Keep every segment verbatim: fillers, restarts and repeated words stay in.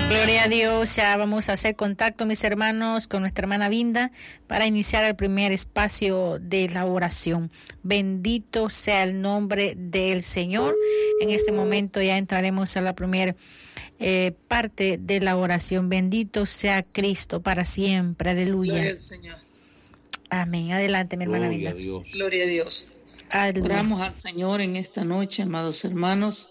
Gloria a Dios, ya vamos a hacer contacto, mis hermanos, con nuestra hermana Vinda para iniciar el primer espacio de la oración. Bendito sea el nombre del Señor. En este momento ya entraremos a la primera eh, parte de la oración. Bendito sea Cristo para siempre. Aleluya. Gloria al Señor. Amén. Adelante, mi hermana Gloria Vinda. a Dios. Gloria a Dios. Aleluya. Oramos al Señor en esta noche, amados hermanos.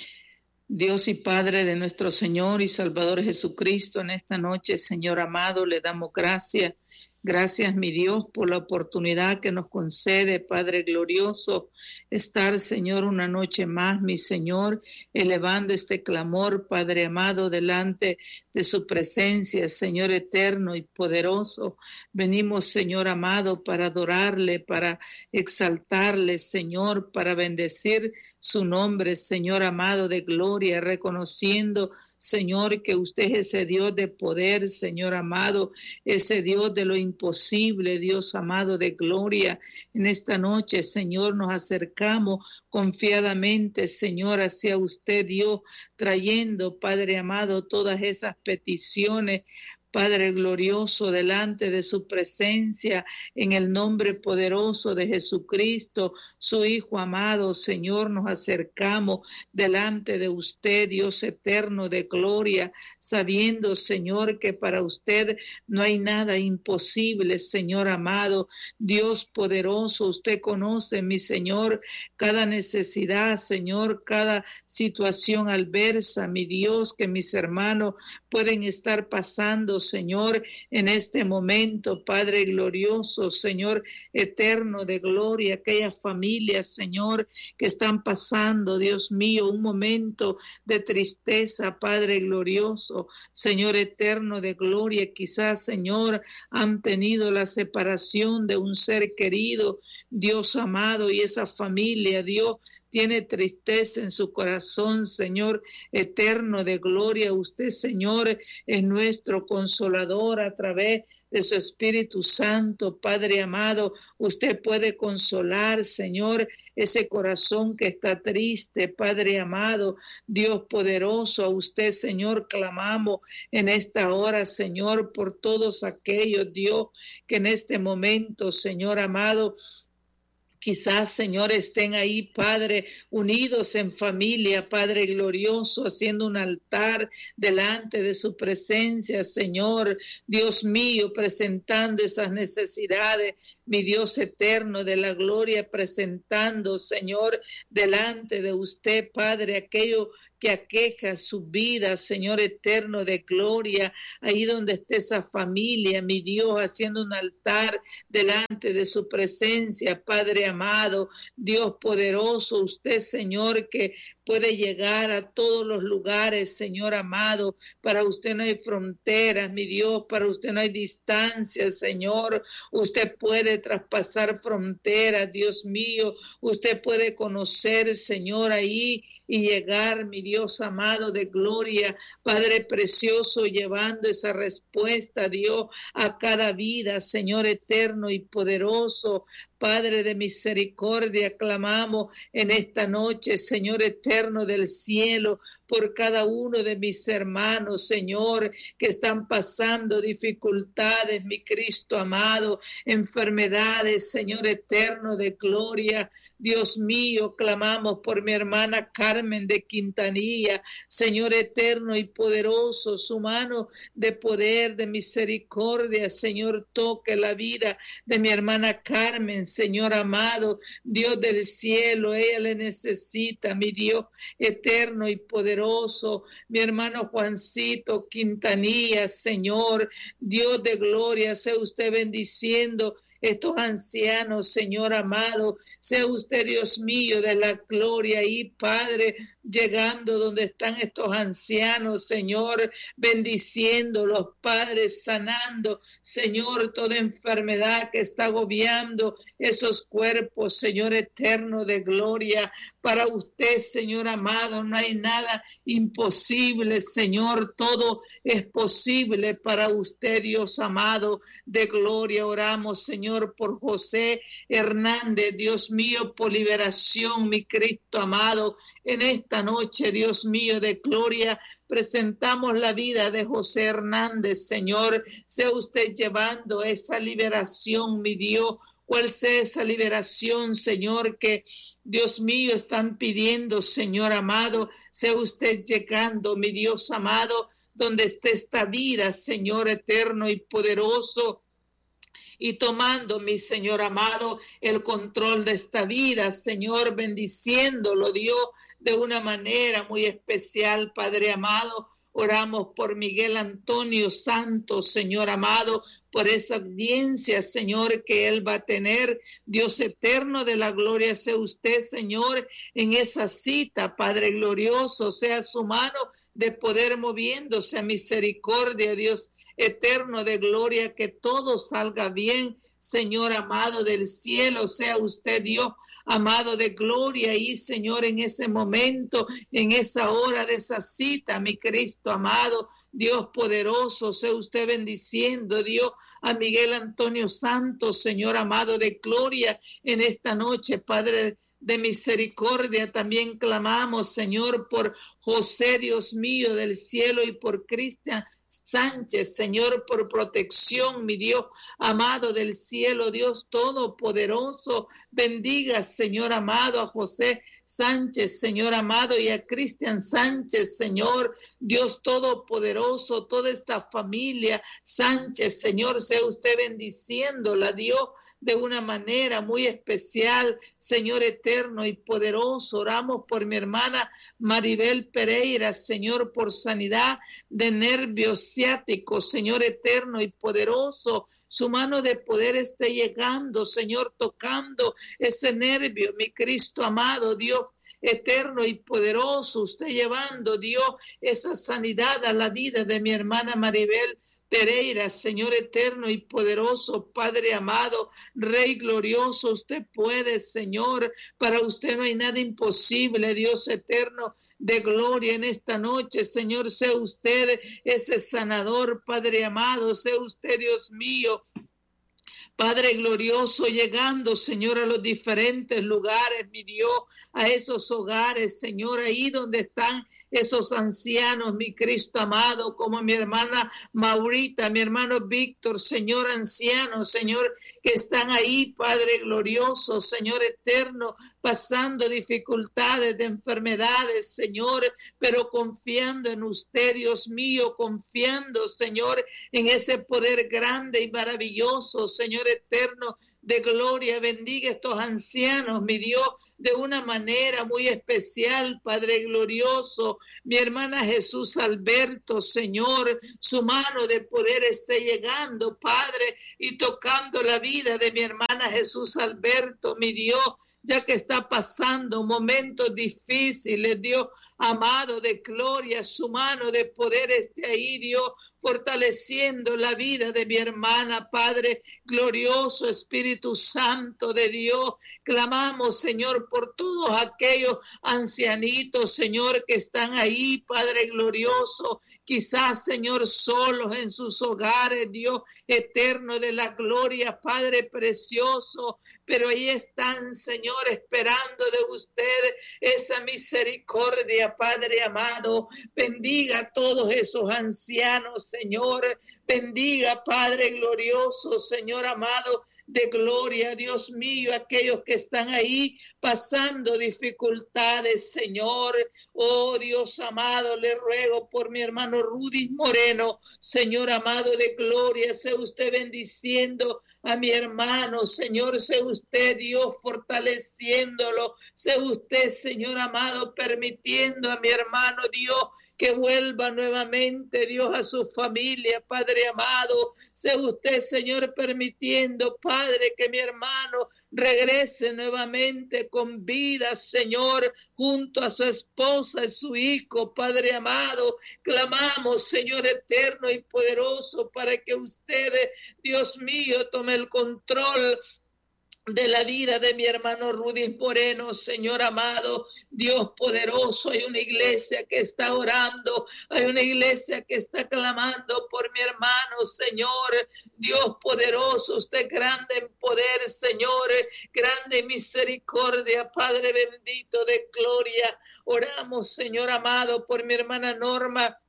Dios y Padre de nuestro Señor y Salvador Jesucristo, en esta noche, Señor amado, le damos gracias. Gracias, mi Dios, por la oportunidad que nos concede, Padre glorioso, estar, Señor, una noche más, mi Señor, elevando este clamor, Padre amado, delante de su presencia, Señor eterno y poderoso. Venimos, Señor amado, para adorarle, para exaltarle, Señor, para bendecir su nombre, Señor amado de gloria, reconociendo, Señor, que usted es ese Dios de poder, Señor amado, ese Dios de lo imposible, Dios amado de gloria. En esta noche, Señor, nos acercamos confiadamente, Señor, hacia usted, Dios, trayendo, Padre amado, todas esas peticiones, Padre glorioso, delante de su presencia, en el nombre poderoso de Jesucristo, su Hijo amado. Señor, nos acercamos delante de usted, Dios eterno de gloria, sabiendo, Señor, que para usted no hay nada imposible, Señor amado. Dios poderoso, usted conoce, mi Señor, cada necesidad, Señor, cada situación adversa, mi Dios, que mis hermanos pueden estar pasando, Señor, en este momento, Padre glorioso, Señor eterno de gloria, aquellas familias, Señor, que están pasando, Dios mío, un momento de tristeza, Padre glorioso, Señor eterno de gloria, quizás, Señor, han tenido la separación de un ser querido, Dios amado, y esa familia, Dios, tiene tristeza en su corazón, Señor eterno de gloria. Usted, Señor, es nuestro consolador a través de su Espíritu Santo, Padre amado. Usted puede consolar, Señor, ese corazón que está triste, Padre amado, Dios poderoso. A usted, Señor, clamamos en esta hora, Señor, por todos aquellos, Dios, que en este momento, Señor amado, quizás, Señor, estén ahí, Padre, unidos en familia, Padre glorioso, haciendo un altar delante de su presencia, Señor, Dios mío, presentando esas necesidades, mi Dios eterno de la gloria, presentando, Señor, delante de usted, Padre, aquello que aqueja su vida, Señor eterno de gloria, ahí donde esté esa familia, mi Dios, haciendo un altar delante de su presencia, Padre amado, Dios poderoso, usted, Señor, que puede llegar a todos los lugares, Señor amado, para usted no hay fronteras, mi Dios, para usted no hay distancias, Señor, usted puede traspasar fronteras, Dios mío, usted puede conocer, Señor, ahí y llegar, mi Dios amado de gloria, Padre precioso, llevando esa respuesta, Dios, a cada vida, Señor eterno y poderoso, Padre de misericordia, clamamos en esta noche, Señor eterno del cielo, por cada uno de mis hermanos, Señor, que están pasando dificultades, mi Cristo amado, enfermedades, Señor eterno de gloria. Dios mío, clamamos por mi hermana Carmen de Quintanilla, Señor eterno y poderoso, su mano de poder, de misericordia, Señor, toque la vida de mi hermana Carmen, Señor amado, Dios del cielo, ella le necesita, mi Dios eterno y poderoso, mi hermano Juancito Quintanilla, Señor, Dios de gloria, sea usted bendiciendo estos ancianos, Señor amado, sea usted, Dios mío, de la gloria y Padre, llegando donde están estos ancianos, Señor, bendiciéndolos, Padre, sanando, Señor, toda enfermedad que está agobiando esos cuerpos, Señor eterno de gloria. Para usted, Señor amado, no hay nada imposible, Señor, todo es posible para usted, Dios amado de gloria. Oramos, Señor Señor, por José Hernández, Dios mío, por liberación, mi Cristo amado. En esta noche, Dios mío, de gloria, presentamos la vida de José Hernández, Señor. Sea usted llevando esa liberación, mi Dios. ¿Cuál sea esa liberación, Señor, que Dios mío están pidiendo, Señor amado? Sea usted llegando, mi Dios amado, donde esté esta vida, Señor eterno y poderoso, y tomando, mi Señor amado, el control de esta vida, Señor, bendiciéndolo, Dios, de una manera muy especial, Padre amado. Oramos por Miguel Antonio Santos, Señor amado, por esa audiencia, Señor, que él va a tener. Dios eterno de la gloria, sea usted, Señor, en esa cita, Padre glorioso, sea su mano de poder moviéndose a misericordia, Dios eterno de gloria, que todo salga bien, Señor amado del cielo, sea usted, Dios amado de gloria, y Señor, en ese momento, en esa hora de esa cita, mi Cristo amado, Dios poderoso, sea usted bendiciendo, Dios, a Miguel Antonio Santos, Señor amado de gloria, en esta noche, Padre de misericordia. También clamamos, Señor, por José, Dios mío, del cielo, y por Cristian Sánchez, Señor, por protección, mi Dios amado del cielo, Dios todopoderoso. Bendiga, Señor amado, a José Sánchez, Señor amado, y a Cristian Sánchez, Señor, Dios todopoderoso, toda esta familia Sánchez, Señor, sea usted bendiciéndola, Dios, de una manera muy especial, Señor eterno y poderoso. Oramos por mi hermana Maribel Pereira, Señor, por sanidad de nervios ciáticos, Señor eterno y poderoso. Su mano de poder esté llegando, Señor, tocando ese nervio, mi Cristo amado, Dios eterno y poderoso. Usted llevando, Dios, esa sanidad a la vida de mi hermana Maribel Pereira, Señor eterno y poderoso, Padre amado, Rey glorioso, usted puede, Señor, para usted no hay nada imposible, Dios eterno de gloria. En esta noche, Señor, sea usted ese sanador, Padre amado, sea usted, Dios mío, Padre glorioso, llegando, Señor, a los diferentes lugares, mi Dios, a esos hogares, Señor, ahí donde están esos ancianos, mi Cristo amado, como mi hermana Maurita, mi hermano Víctor, Señor anciano, Señor, que están ahí, Padre glorioso, Señor eterno, pasando dificultades de enfermedades, Señor, pero confiando en usted, Dios mío, confiando, Señor, en ese poder grande y maravilloso, Señor eterno de gloria. Bendiga a estos ancianos, mi Dios, de una manera muy especial, Padre glorioso. Mi hermana Jesús Alberto, Señor, su mano de poder esté llegando, Padre, y tocando la vida de mi hermana Jesús Alberto, mi Dios, ya que está pasando momentos difíciles, Dios amado de gloria, su mano de poder esté ahí, Dios, fortaleciendo la vida de mi hermana, Padre glorioso, Espíritu Santo de Dios. Clamamos, Señor, por todos aquellos ancianitos, Señor, que están ahí, Padre glorioso, quizás, Señor, solos en sus hogares, Dios eterno de la gloria, Padre precioso, pero ahí están, Señor, esperando de usted esa misericordia, Padre amado. Bendiga a todos esos ancianos, Señor. Bendiga, Padre glorioso, Señor amado de gloria, Dios mío, aquellos que están ahí pasando dificultades, Señor. Oh, Dios amado, le ruego por mi hermano Rudy Moreno, Señor amado de gloria, sea usted bendiciendo a mi hermano, Señor, sea usted, Dios, fortaleciéndolo, sea usted, Señor amado, permitiendo a mi hermano, Dios, que vuelva nuevamente, Dios, a su familia, Padre amado. Sea usted, Señor, permitiendo, Padre, que mi hermano regrese nuevamente con vida, Señor, junto a su esposa y su hijo, Padre amado. Clamamos, Señor eterno y poderoso, para que usted, Dios mío, tome el control de la vida de mi hermano Rudy Moreno, Señor amado, Dios poderoso. Hay una iglesia que está orando, hay una iglesia que está clamando por mi hermano, Señor, Dios poderoso, usted grande en poder, Señor, grande en misericordia, Padre bendito de gloria. Oramos, Señor amado, por mi hermana Norma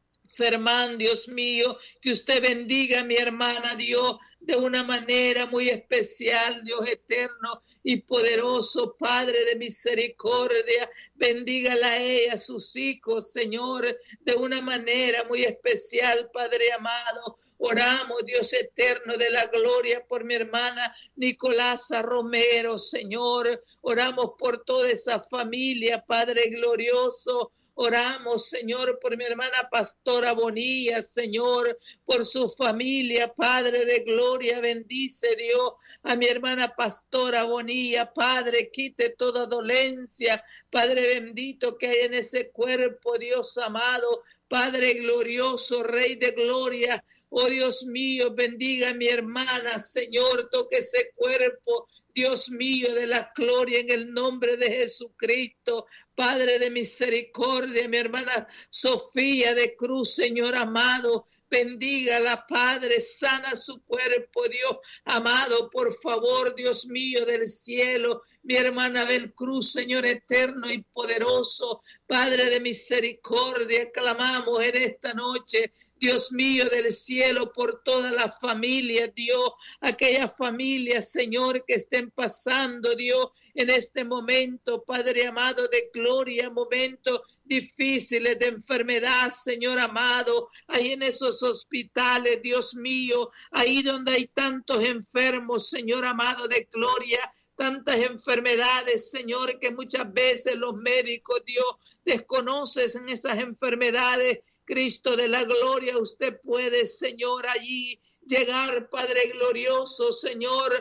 Fermán, Dios mío, que usted bendiga a mi hermana, Dios, de una manera muy especial, Dios eterno y poderoso, Padre de misericordia, bendígala a ella, a sus hijos, Señor, de una manera muy especial, Padre amado. Oramos, Dios eterno de la gloria, por mi hermana Nicolasa Romero, Señor, oramos por toda esa familia, Padre glorioso. Oramos, Señor, por mi hermana Pastora Bonilla, Señor, por su familia, Padre de gloria, bendice Dios a mi hermana Pastora Bonilla, Padre, quite toda dolencia, Padre bendito que hay en ese cuerpo, Dios amado, Padre glorioso, Rey de gloria. Oh Dios mío, bendiga a mi hermana, Señor, toque ese cuerpo, Dios mío, de la gloria en el nombre de Jesucristo, Padre de misericordia, mi hermana Sofía de Cruz, Señor amado, bendígala, Padre, sana su cuerpo, Dios amado, por favor, Dios mío del cielo, mi hermana Abel Cruz, Señor eterno y poderoso, Padre de misericordia, clamamos en esta noche, Dios mío del cielo, por toda la familia, Dios, aquellas familias, Señor, que estén pasando, Dios, en este momento, Padre amado de gloria, momentos difíciles de enfermedad, Señor amado, ahí en esos hospitales, Dios mío, ahí donde hay tantos enfermos, Señor amado de gloria, tantas enfermedades, Señor, que muchas veces los médicos, Dios, desconocen esas enfermedades. Cristo de la gloria, usted puede, Señor, allí llegar, Padre glorioso, Señor,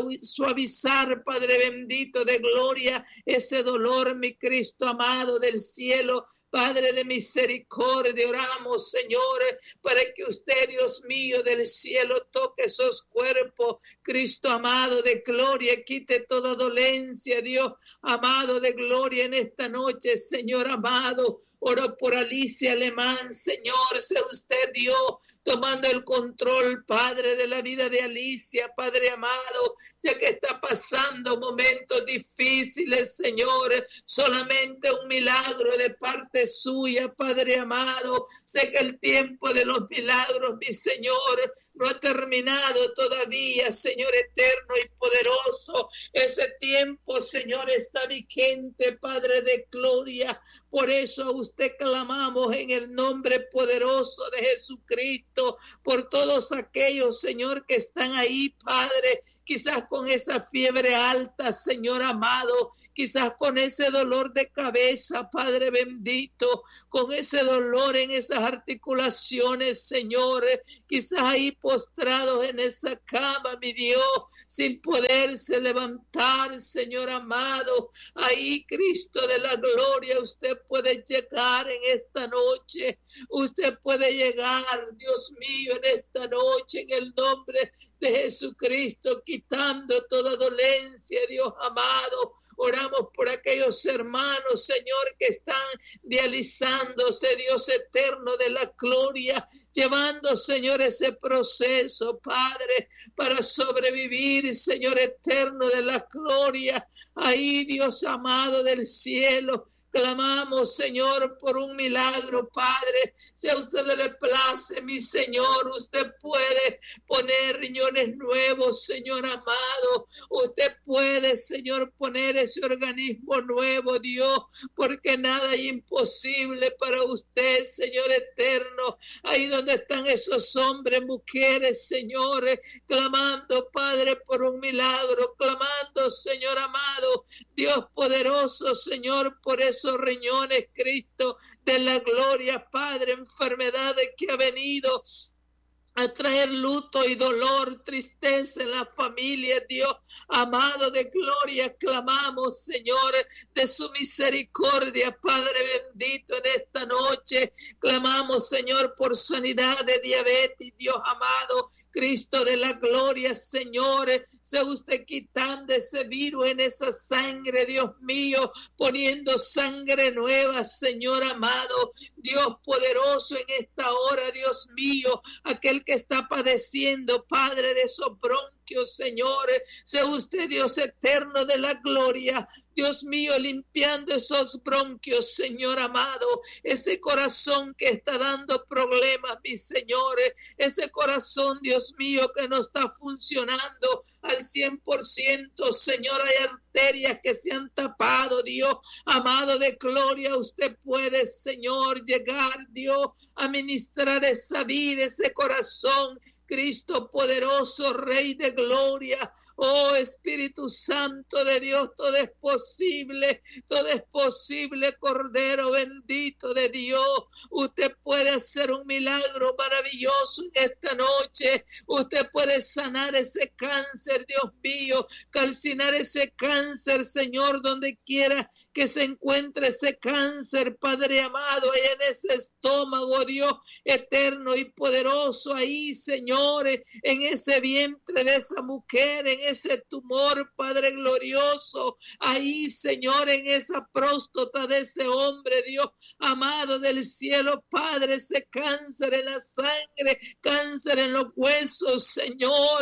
suavizar, Padre bendito de gloria, ese dolor, mi Cristo amado del cielo, Padre de misericordia, oramos, Señor, para que usted, Dios mío, del cielo, toque esos cuerpos, Cristo amado de gloria, quite toda dolencia, Dios amado de gloria en esta noche, Señor amado. Oro por Alicia Alemán, Señor, sea usted Dios, tomando el control, Padre, de la vida de Alicia, Padre amado, ya que está pasando momentos difíciles, Señor, solamente un milagro de parte suya, Padre amado, sé que el tiempo de los milagros, mi Señor, no ha terminado todavía, Señor eterno y poderoso. Ese tiempo, Señor, está vigente, Padre de gloria. Por eso a usted clamamos en el nombre poderoso de Jesucristo, por todos aquellos, Señor, que están ahí, Padre, quizás con esa fiebre alta, Señor amado, quizás con ese dolor de cabeza, Padre bendito, con ese dolor en esas articulaciones, Señor, quizás ahí postrados en esa cama, mi Dios, sin poderse levantar, Señor amado, ahí Cristo de la gloria, usted puede llegar en esta noche, usted puede llegar, Dios mío, en esta noche, en el nombre de Jesucristo, quitando toda dolencia, Dios amado. Oramos por aquellos hermanos, Señor, que están dializándose, Dios eterno de la gloria, llevando, Señor, ese proceso, Padre, para sobrevivir, Señor eterno de la gloria. Ahí, Dios amado del cielo, clamamos, Señor, por un milagro, Padre. Si a usted le place, mi Señor, usted puede poner riñones nuevos, Señor amado. Usted puede, Señor, poner ese organismo nuevo, Dios, porque nada es imposible para usted, Señor eterno. Ahí donde están esos hombres, mujeres, Señor, clamando, Padre, por un milagro, clamando, Señor amado, Dios poderoso, Señor, por esos riñones, Cristo de la gloria, Padre, enfermedades que ha venido a traer luto y dolor, tristeza en la familia, Dios amado de gloria, clamamos, Señor, de su misericordia, Padre bendito, en esta noche, clamamos, Señor, por sanidad de diabetes, Dios amado, Cristo de la gloria, Señor, sea usted quitando ese virus en esa sangre, Dios mío, poniendo sangre nueva, Señor amado, Dios poderoso en esta hora, Dios mío, aquel que está padeciendo, Padre, de esos bronquios, Señor, sea usted Dios eterno de la gloria, Dios mío, limpiando esos bronquios, Señor amado, ese corazón que está dando problemas, mis señores, ese corazón, Dios mío, que no está funcionando al cien por ciento, Señor, hay arterias que se han tapado, Dios amado de gloria, usted puede, Señor, llegar, Dios, a ministrar esa vida, ese corazón, Cristo poderoso, Rey de gloria. Oh Espíritu Santo de Dios, todo es posible, todo es posible, Cordero bendito de Dios. Usted puede hacer un milagro maravilloso en esta noche. Usted puede sanar ese cáncer, Dios mío, calcinar ese cáncer, Señor, donde quiera que se encuentre ese cáncer, Padre amado, ahí en ese estómago, Dios eterno y poderoso, ahí, señores, en ese vientre de esa mujer, en ese tumor, Padre glorioso, ahí, Señor, en esa próstata de ese hombre, Dios amado del cielo, Padre, ese cáncer en la sangre, cáncer en los huesos, Señor,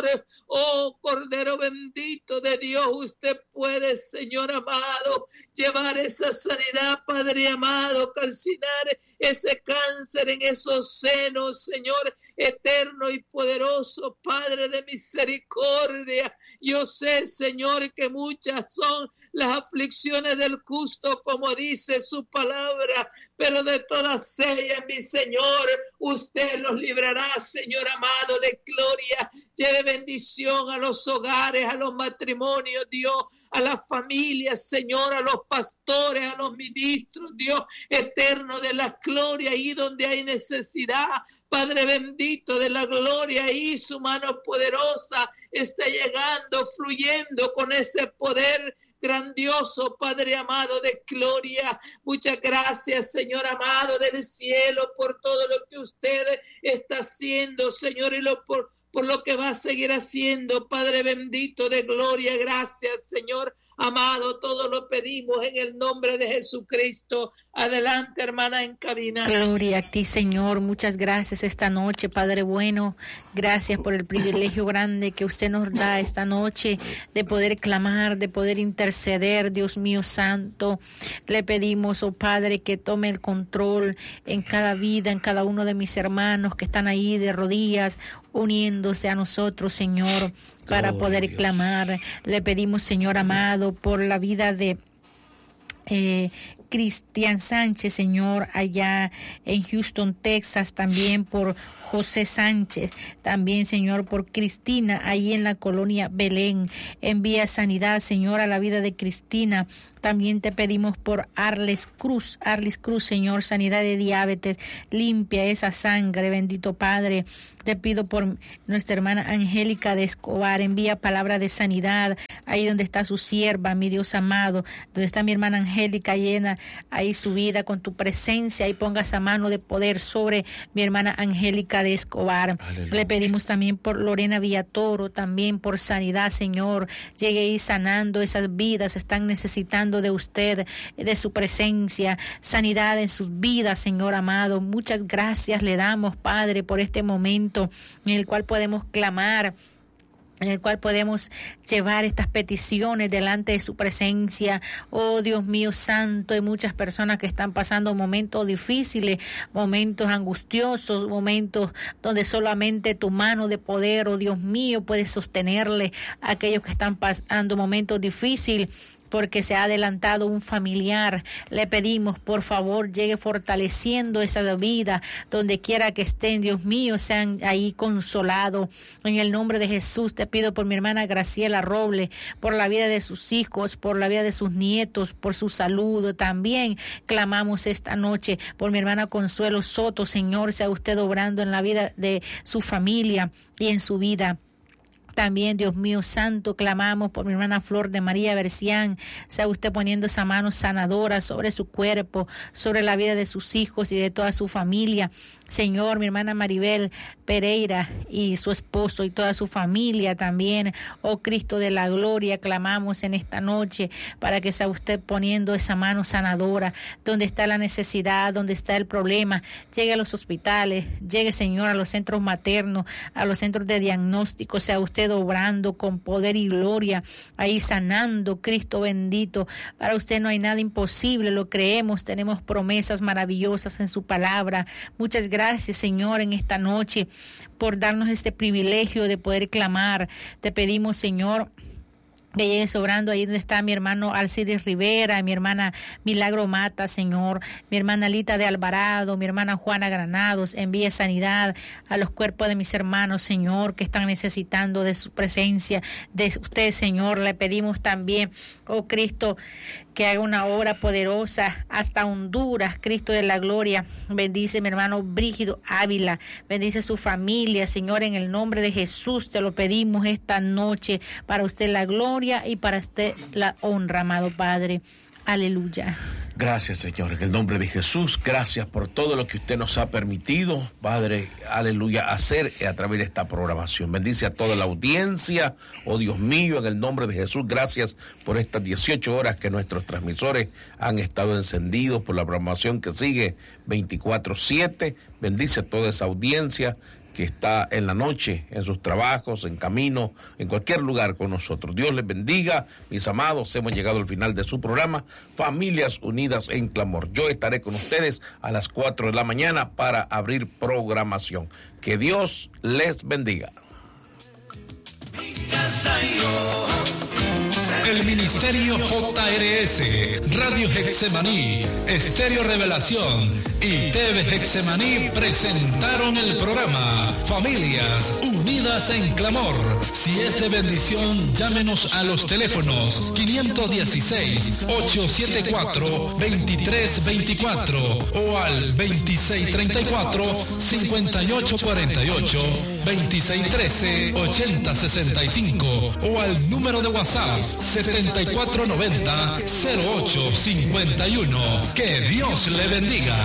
oh Cordero bendito de Dios, usted puede, Señor amado, llevar esa sanidad, Padre amado, calcinar ese cáncer en esos senos, Señor eterno y poderoso, Padre de misericordia. Yo sé, Señor, que muchas son las aflicciones del justo, como dice su palabra, pero de todas ellas, mi Señor, usted los librará, Señor amado, de gloria. Lleve bendición a los hogares, a los matrimonios, Dios, a las familias, Señor, a los pastores, a los ministros, Dios eterno de la gloria, ahí donde hay necesidad, Padre bendito de la gloria, ahí su mano poderosa está llegando, fluyendo con ese poder grandioso, Padre amado de gloria. Muchas gracias, Señor amado del cielo, por todo lo que usted está haciendo, Señor, y lo por, por lo que va a seguir haciendo, Padre bendito de gloria. Gracias, Señor amado, todo lo pedimos en el nombre de Jesucristo. Adelante, hermana, en cabina. Gloria a ti, Señor. Muchas gracias esta noche, Padre bueno. Gracias por el privilegio grande que usted nos da esta noche de poder clamar, de poder interceder, Dios mío santo. Le pedimos, oh Padre, que tome el control en cada vida, en cada uno de mis hermanos que están ahí de rodillas, uniéndose a nosotros, Señor, para Gloria poder clamar. Le pedimos, Señor amado, por la vida de eh, Cristian Sánchez, Señor, allá en Houston, Texas, también por José Sánchez, también, Señor, por Cristina, ahí en la colonia Belén. Envía sanidad, Señor, a la vida de Cristina. También te pedimos por Arles Cruz, Arles Cruz, Señor, sanidad de diabetes, limpia esa sangre, bendito Padre. Te pido por nuestra hermana Angélica de Escobar, envía palabra de sanidad, ahí donde está su sierva, mi Dios amado, donde está mi hermana Angélica, llena ahí su vida con tu presencia y ponga esa mano de poder sobre mi hermana Angélica de Escobar. Aleluya. Le pedimos también por Lorena Villatoro, también por sanidad, Señor, llegue ahí sanando esas vidas, están necesitando de usted, de su presencia, sanidad en sus vidas, Señor amado. Muchas gracias le damos, Padre, por este momento en el cual podemos clamar, en el cual podemos llevar estas peticiones delante de su presencia. Oh Dios mío santo, hay muchas personas que están pasando momentos difíciles, momentos angustiosos, momentos donde solamente tu mano de poder, oh Dios mío, puede sostenerle a aquellos que están pasando momentos difíciles, porque se ha adelantado un familiar. Le pedimos, por favor, llegue fortaleciendo esa vida, donde quiera que estén, Dios mío, sean ahí consolados. En el nombre de Jesús te pido por mi hermana Graciela Roble, por la vida de sus hijos, por la vida de sus nietos, por su salud. También clamamos esta noche por mi hermana Consuelo Soto, Señor, sea usted obrando en la vida de su familia y en su vida. También, Dios mío santo, clamamos por mi hermana Flor de María Bercián. Sea usted poniendo esa mano sanadora sobre su cuerpo, sobre la vida de sus hijos y de toda su familia. Señor, mi hermana Maribel Pereira y su esposo y toda su familia también. Oh Cristo de la gloria, clamamos en esta noche para que sea usted poniendo esa mano sanadora donde está la necesidad, donde está el problema. Llegue a los hospitales, llegue, Señor, a los centros maternos, a los centros de diagnóstico. Sea usted obrando con poder y gloria, ahí sanando, Cristo bendito. Para usted no hay nada imposible, lo creemos, tenemos promesas maravillosas en su palabra. Muchas gracias, Señor, en esta noche por darnos este privilegio de poder clamar. Te pedimos, Señor, que llegue sobrando ahí donde está mi hermano Alcides Rivera, mi hermana Milagro Mata, Señor, mi hermana Lita de Alvarado, mi hermana Juana Granados. Envíe sanidad a los cuerpos de mis hermanos, Señor, que están necesitando de su presencia, de usted, Señor. Le pedimos también, oh Cristo, que haga una obra poderosa hasta Honduras, Cristo de la gloria. Bendice mi hermano Brígido Ávila, bendice su familia, Señor, en el nombre de Jesús te lo pedimos esta noche. Para usted la gloria y para usted la honra, amado Padre. Aleluya. Gracias, Señor, en el nombre de Jesús. Gracias por todo lo que usted nos ha permitido, Padre, aleluya, hacer a través de esta programación. Bendice a toda la audiencia, oh Dios mío, en el nombre de Jesús. Gracias por estas dieciocho horas que nuestros transmisores han estado encendidos, por la programación que sigue veinticuatro siete. Bendice a toda esa audiencia que está en la noche, en sus trabajos, en camino, en cualquier lugar con nosotros. Dios les bendiga, mis amados. Hemos llegado al final de su programa, Familias Unidas en Clamor. Yo estaré con ustedes a las cuatro de la mañana para abrir programación. Que Dios les bendiga. El Ministerio J R S, Radio Getsemaní, Estéreo Revelación y T V Getsemaní presentaron el programa Familias Unidas en Clamor. Si es de bendición, llámenos a los teléfonos quinientos dieciséis, ochocientos setenta y cuatro, veintitrés veinticuatro o al veintiséis treinta y cuatro, cincuenta y ocho cuarenta y ocho, veintiséis trece, ochenta sesenta y cinco o al número de WhatsApp setenta y cuatro noventa, cero ocho cincuenta y uno. Que Dios le bendiga.